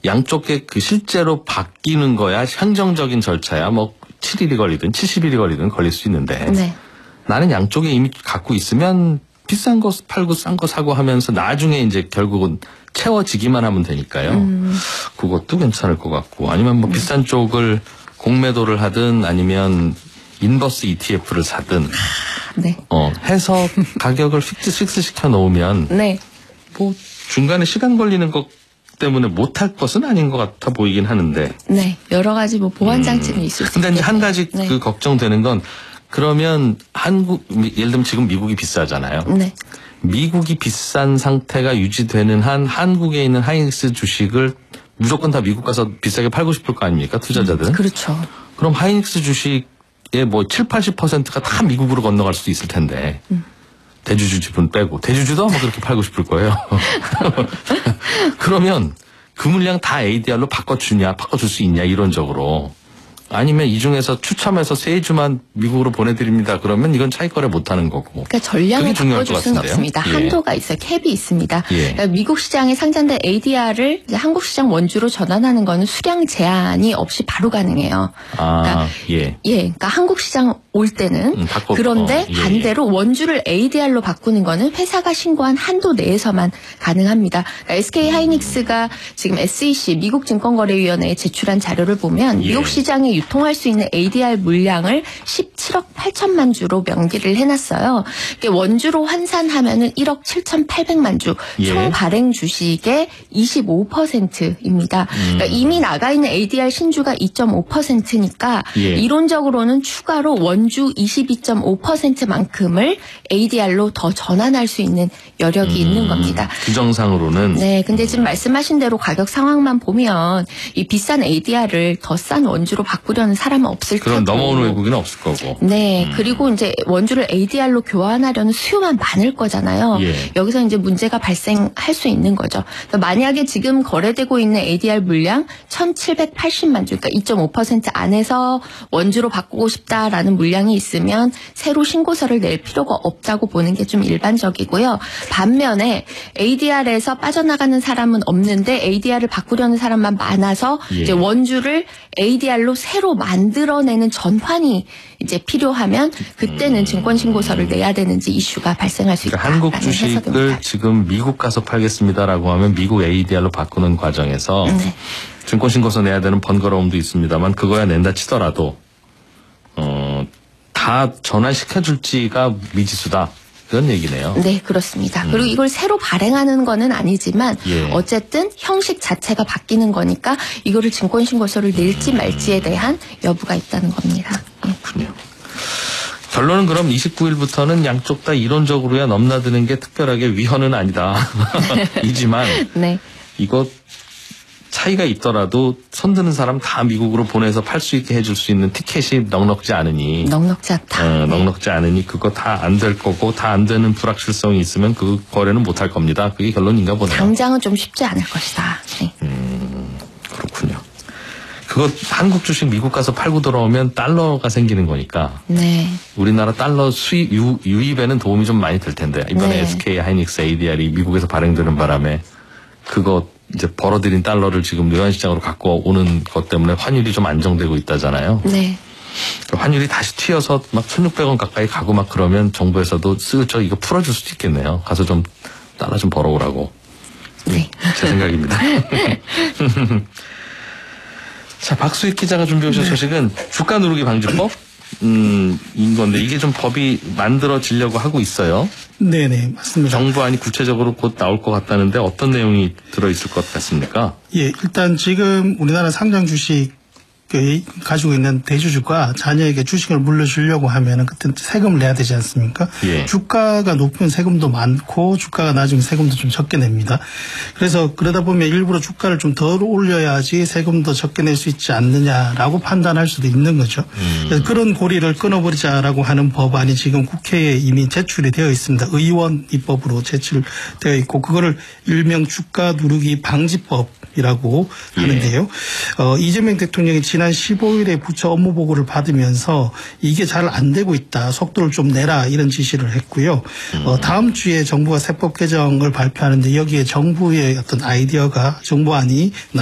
양쪽에 그 실제로 바뀌는 거야 행정적인 절차야 뭐 7일이 걸리든 70일이 걸리든 걸릴 수 있는데 네. 나는 양쪽에 이미 갖고 있으면 비싼 거 팔고 싼 거 사고 하면서 나중에 이제 결국은 채워지기만 하면 되니까요. 그것도 괜찮을 것 같고 아니면 뭐 비싼 쪽을 공매도를 하든 아니면 인버스 ETF를 사든 네. 해서 가격을 픽스 시켜 놓으면 네. 뭐 중간에 시간 걸리는 것 때문에 못할 것은 아닌 것 같아 보이긴 하는데. 네. 여러 가지 뭐 보완 장치는 있을 수 근데 있겠네요. 이제 한 가지 네. 그 걱정되는 건 그러면 예를 들면 지금 미국이 비싸잖아요. 네. 미국이 비싼 상태가 유지되는 한 한국에 있는 하이닉스 주식을 무조건 다 미국 가서 비싸게 팔고 싶을 거 아닙니까? 투자자들은. 그렇죠. 그럼 하이닉스 주식의 뭐 7, 80%가 다 미국으로 건너갈 수도 있을 텐데. 대주주 지분 빼고. 대주주도 아마 그렇게 팔고 싶을 거예요. 그러면 그 물량 다 ADR로 바꿔줄 수 있냐, 이론적으로. 아니면 이 중에서 추첨해서 세 주만 미국으로 보내드립니다. 그러면 이건 차익거래 못하는 거고. 그러니까 전량을 바꿔줄 수는 같은데요? 없습니다. 예. 한도가 있어요. 캡이 있습니다. 예. 그러니까 미국 시장에 상장된 ADR을 이제 한국 시장 원주로 전환하는 거는 수량 제한이 없이 바로 가능해요. 그러니까 예. 그러니까 한국 시장 올 때는 그런데 예. 반대로 원주를 ADR로 바꾸는 거는 회사가 신고한 한도 내에서만 가능합니다. 그러니까 SK 하이닉스가 지금 SEC 미국 증권거래위원회에 제출한 자료를 보면 예. 미국 시장에 유통할 수 있는 ADR 물량을 17억 8천만 주로 명기를 해놨어요. 원주로 환산하면은 1억 7,800만 주, 예. 총 발행 주식의 25%입니다. 그러니까 이미 나가 있는 ADR 신주가 2.5%니까 예. 이론적으로는 추가로 원주 22.5%만큼을 ADR로 더 전환할 수 있는 여력이 있는 겁니다. 규정상으로는. 네, 근데 지금 말씀하신 대로 가격 상황만 보면 이 비싼 ADR을 더 싼 원주로 바꾸려는 사람은 없을 테고. 그럼 넘어오는 외국인은 없을 거고. 네, 그리고 이제 원주를 ADR로 교환하려는 수요만 많을 거잖아요. 예. 여기서 이제 문제가 발생할 수 있는 거죠. 그러니까 만약에 지금 거래되고 있는 ADR 물량 1,780만 주, 그러니까 2.5% 안에서 원주로 바꾸고 싶다라는 물량이 있으면 새로 신고서를 낼 필요가 없다고 보는 게 좀 일반적이고요. 반면에 ADR에서 빠져나가는 사람은 없는데 ADR을 바꾸려는 사람만 많아서 예. 이제 원주를 ADR로 새로 만들어내는 전환이 이제 필요하면 그때는 증권 신고서를 내야 되는지 이슈가 발생할 수 있다. 그러니까 한국 주식을 지금 미국 가서 팔겠습니다라고 하면 미국 ADR로 바꾸는 과정에서 네. 증권 신고서 내야 되는 번거로움도 있습니다만 그거야 낸다 치더라도 다 전환시켜줄지가 미지수다. 그런 얘기네요. 네, 그렇습니다. 그리고 이걸 새로 발행하는 거는 아니지만 예. 어쨌든 형식 자체가 바뀌는 거니까 이거를 증권신고서를 낼지 말지에 대한 여부가 있다는 겁니다. 그렇군요. 결론은 그럼 29일부터는 양쪽 다 이론적으로야 넘나드는 게 특별하게 위헌은 아니다. 이지만 네. 이거 차이가 있더라도 손드는 사람 다 미국으로 보내서 팔 수 있게 해줄 수 있는 티켓이 넉넉지 않으니. 넉넉지 않다. 넉넉지 않으니 그거 다 안 될 거고 다 안 되는 불확실성이 있으면 그 거래는 못 할 겁니다. 그게 결론인가 보네요. 당장은 좀 쉽지 않을 것이다. 네. 그렇군요. 그거 한국 주식 미국 가서 팔고 돌아오면 달러가 생기는 거니까. 네. 우리나라 달러 수입 유입에는 도움이 좀 많이 될 텐데 이번에 네. SK 하이닉스 ADR이 미국에서 발행되는 바람에 그거 이제 벌어들인 달러를 지금 외환시장으로 갖고 오는 것 때문에 환율이 좀 안정되고 있다잖아요. 네. 환율이 다시 튀어서 막 1,600원 가까이 가고 막 그러면 정부에서도 슬쩍 이거 풀어줄 수도 있겠네요. 가서 좀 달러 좀 벌어오라고. 네. 제 생각입니다. 자, 박수익 기자가 준비해 오신 소식은 주가 누르기 방지법? 인 건데 이게 좀 법이 만들어지려고 하고 있어요. 네네, 맞습니다. 정부안이 구체적으로 곧 나올 것 같다는데 어떤 내용이 들어있을 것 같습니까? 예, 일단 지금 우리나라 상장 주식 가지고 있는 대주주가 자녀에게 주식을 물려주려고 하면은 그때 세금을 내야 되지 않습니까? 예. 주가가 높으면 세금도 많고 주가가 낮으면 세금도 좀 적게 냅니다. 그래서 그러다 보면 일부러 주가를 좀 덜 올려야지 세금도 적게 낼 수 있지 않느냐라고 판단할 수도 있는 거죠. 그래서 그런 고리를 끊어버리자라고 하는 법안이 지금 국회에 이미 제출이 되어 있습니다. 의원 입법으로 제출되어 있고 그거를 일명 주가 누르기 방지법이라고 하는데요. 이재명 대통령이 지난 15일에 부처 업무 보고를 받으면서 이게 잘 안 되고 있다. 속도를 좀 내라 이런 지시를 했고요. 다음 주에 정부가 세법 개정을 발표하는데 여기에 정부의 어떤 아이디어가 정부안이